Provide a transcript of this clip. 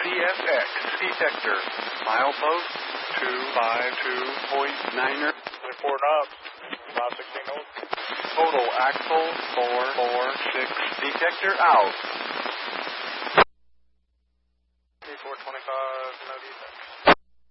CSX detector. Milepost 252.9er. 4 knobs. 516 north. Total axle 446. Detector out.